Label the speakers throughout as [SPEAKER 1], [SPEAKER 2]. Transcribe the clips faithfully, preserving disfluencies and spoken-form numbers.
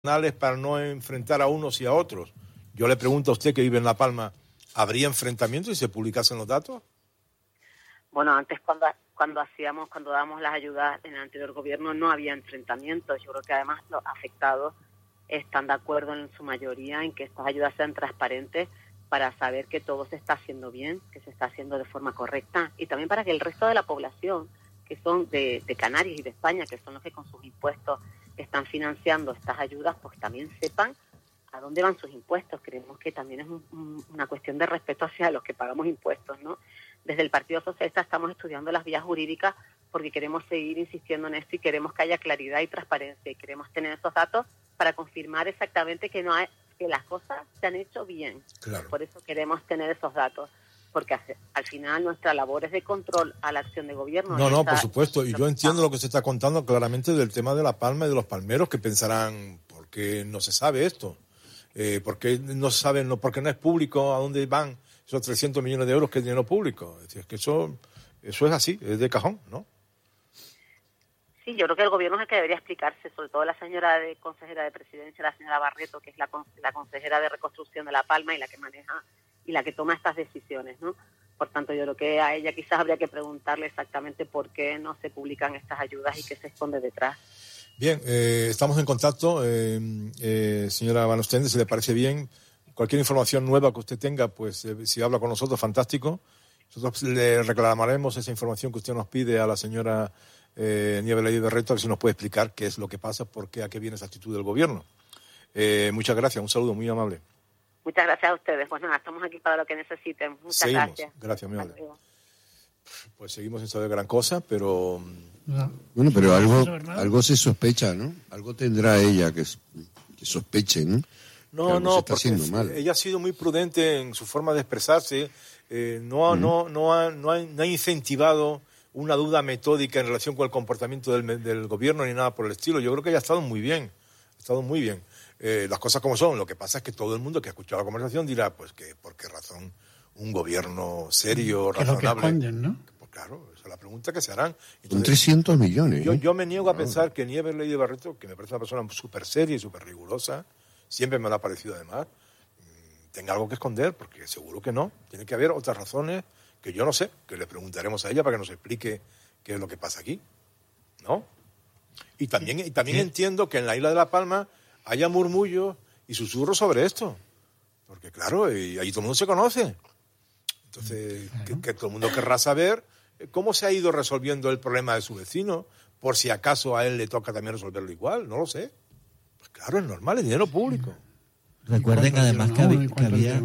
[SPEAKER 1] para no enfrentar a unos y a otros. Yo le pregunto a usted que vive en La Palma, ¿habría enfrentamientos si se publicasen los datos?
[SPEAKER 2] Bueno, antes cuando cuando hacíamos, cuando dábamos las ayudas en el anterior gobierno no había enfrentamientos. Yo creo que además los afectados están de acuerdo en su mayoría en que estas ayudas sean transparentes para saber que todo se está haciendo bien, que se está haciendo de forma correcta y también para que el resto de la población, que son de, de Canarias y de España, que son los que con sus impuestos están financiando estas ayudas, pues también sepan a dónde van sus impuestos. Creemos que también es un, un, una cuestión de respeto hacia los que pagamos impuestos, ¿no? Desde el Partido Socialista estamos estudiando las vías jurídicas porque queremos seguir insistiendo en esto y queremos que haya claridad y transparencia y queremos tener esos datos para confirmar exactamente que no hay, que las cosas se han hecho bien.
[SPEAKER 1] Claro.
[SPEAKER 2] Por eso queremos tener esos datos, porque al final nuestra labor es de control a la acción de gobierno.
[SPEAKER 1] No, no, por supuesto, y yo entiendo lo que se está contando claramente del tema de La Palma y de los palmeros que pensarán, ¿por qué no se sabe esto? Eh, ¿Por qué no se sabe, no, porque no es público a dónde van esos trescientos millones de euros que es dinero público? Es decir, es que eso, eso es así, es de cajón, ¿no?
[SPEAKER 2] Sí, yo creo que el gobierno es el que debería explicarse, sobre todo la señora de consejera de presidencia, la señora Barreto, que es la, la consejera de reconstrucción de La Palma y la que maneja y la que toma estas decisiones, ¿no? Por tanto, yo creo que a ella quizás habría que preguntarle exactamente por qué no se publican estas ayudas y qué se esconde detrás.
[SPEAKER 1] Bien, eh, estamos en contacto, eh, eh, señora Van Ostende, si le parece bien, cualquier información nueva que usted tenga, pues eh, si habla con nosotros, fantástico. Nosotros le reclamaremos esa información que usted nos pide a la señora eh, Nieves Ley de Barreto, a ver si nos puede explicar qué es lo que pasa, por qué, a qué viene esa actitud del gobierno. Eh, muchas gracias, un saludo muy amable.
[SPEAKER 2] Muchas gracias a ustedes. Pues nada, estamos aquí para lo que necesiten. Muchas
[SPEAKER 1] seguimos.
[SPEAKER 2] gracias.
[SPEAKER 1] Gracias, muy amable. Pues seguimos sin saber gran cosa, pero...
[SPEAKER 3] No. Bueno, pero algo algo se sospecha, ¿no? Algo tendrá ella que, que sospeche, ¿no?
[SPEAKER 1] No, no, porque ella ha sido muy prudente en su forma de expresarse. Eh, no, mm. no, no, ha, no, ha, no ha incentivado una duda metódica en relación con el comportamiento del, del gobierno ni nada por el estilo. Yo creo que ella ha estado muy bien. Ha estado muy bien. Eh, las cosas como son. Lo que pasa es que todo el mundo que ha escuchado la conversación dirá, pues que por qué razón un gobierno serio,
[SPEAKER 4] que
[SPEAKER 1] razonable.
[SPEAKER 4] Lo que esconden, ¿no?
[SPEAKER 1] Pues claro, esa es la pregunta que se harán. Entonces,
[SPEAKER 3] son trescientos millones.
[SPEAKER 1] Yo,
[SPEAKER 3] ¿eh?
[SPEAKER 1] yo me niego a pensar que Nieves Ley de Barreto, que me parece una persona súper seria y súper rigurosa, siempre me lo ha parecido además, tenga algo que esconder, porque seguro que no. Tiene que haber otras razones que yo no sé, que le preguntaremos a ella para que nos explique qué es lo que pasa aquí, ¿no? Y también, y también entiendo que en la isla de La Palma haya murmullos y susurros sobre esto, porque claro, y ahí todo el mundo se conoce. Entonces, claro. que, que todo el mundo querrá saber cómo se ha ido resolviendo el problema de su vecino, por si acaso a él le toca también resolverlo igual, no lo sé. Pues claro, es normal, es dinero público.
[SPEAKER 5] Recuerden además que, había, que había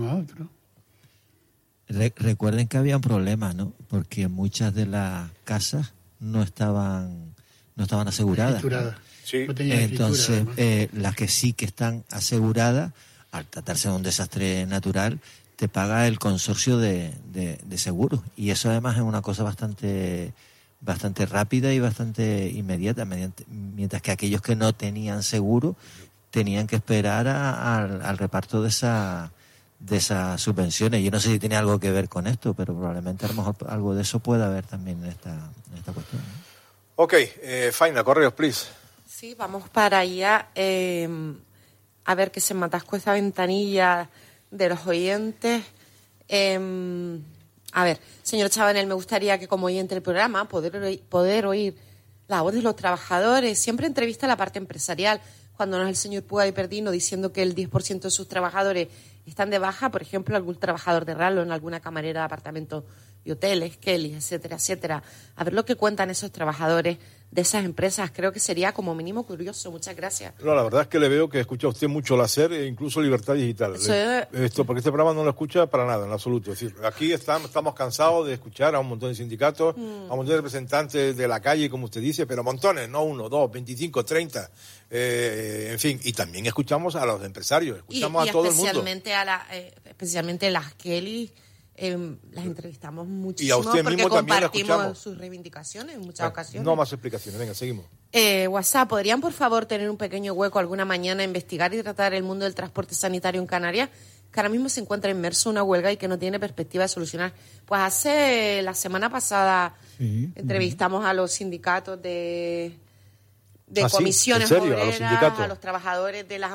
[SPEAKER 5] re, recuerden que había un problema, ¿no? Porque muchas de las casas no estaban no estaban aseguradas. ¿no?
[SPEAKER 1] Sí.
[SPEAKER 5] No Entonces, eh, las que sí que están aseguradas, al tratarse de un desastre natural, te paga el consorcio de, de, de seguros. Y eso además es una cosa bastante bastante rápida y bastante inmediata, mediante, mientras que aquellos que no tenían seguro tenían que esperar a, a, al reparto de esa de esas subvenciones. Yo no sé si tiene algo que ver con esto, pero probablemente a lo mejor algo de eso pueda haber también en esta, en esta cuestión, ¿no?
[SPEAKER 1] Ok, eh, Faina, correos, please.
[SPEAKER 6] Sí, vamos para allá. Eh, a ver que se me atascó esa ventanilla de los oyentes. Eh, a ver, señor Chabanel, me gustaría que como oyente del programa poder oír, poder oír la voz de los trabajadores. Siempre entrevista a la parte empresarial. Cuando no es el señor Puga y Perdino diciendo que el diez por ciento de sus trabajadores están de baja, por ejemplo, algún trabajador de Ralo en alguna camarera de apartamentos y hoteles, Kelly, etcétera, etcétera. A ver lo que cuentan esos trabajadores de esas empresas. Creo que sería como mínimo curioso. Muchas gracias.
[SPEAKER 1] No, la verdad es que le veo que escucha usted mucho la SER e incluso Libertad Digital.
[SPEAKER 6] Eso
[SPEAKER 1] es... Esto, porque este programa no lo escucha para nada, en absoluto. Es decir, aquí estamos, estamos cansados de escuchar a un montón de sindicatos, mm. a un montón de representantes de la calle, como usted dice, pero montones, no uno, dos, veinticinco, treinta. Eh, en fin, y también escuchamos a los empresarios, escuchamos
[SPEAKER 6] y, y
[SPEAKER 1] a todo el mundo.
[SPEAKER 6] Especialmente a la, eh, especialmente las Kelly. Eh, las entrevistamos muchísimo
[SPEAKER 1] y a usted
[SPEAKER 6] porque
[SPEAKER 1] mismo
[SPEAKER 6] compartimos sus reivindicaciones en muchas
[SPEAKER 1] bueno,
[SPEAKER 6] ocasiones.
[SPEAKER 1] No más explicaciones, venga, seguimos.
[SPEAKER 6] Eh, WhatsApp, ¿podrían por favor tener un pequeño hueco alguna mañana a investigar y tratar el mundo del transporte sanitario en Canarias, que ahora mismo se encuentra inmerso en una huelga y que no tiene perspectiva de solucionar? Pues hace la semana pasada sí. entrevistamos uh-huh. a los sindicatos de de
[SPEAKER 1] ¿Ah, sí?
[SPEAKER 6] comisiones
[SPEAKER 1] ¿En serio?
[SPEAKER 6] obreras,
[SPEAKER 1] ¿A los sindicatos?
[SPEAKER 6] a los trabajadores de las